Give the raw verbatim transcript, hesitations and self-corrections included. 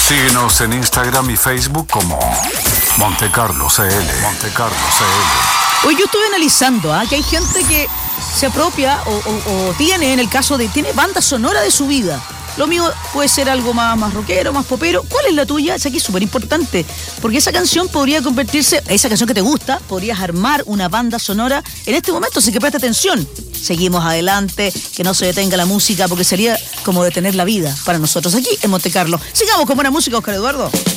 Síguenos en Instagram y Facebook como Montecarlo C L. Montecarlo C L. Hoy yo estuve analizando ¿ah? que hay gente que se apropia o, o, o tiene, en el caso de, tiene banda sonora de su vida. Lo mío puede ser algo más, más rockero, más popero. ¿Cuál es la tuya? Es aquí súper importante, porque esa canción podría convertirse, esa canción que te gusta, podrías armar una banda sonora en este momento, así que presta atención. Seguimos adelante, que no se detenga la música, porque sería como detener la vida para nosotros aquí en Montecarlo. Sigamos con buena música, Oscar Eduardo.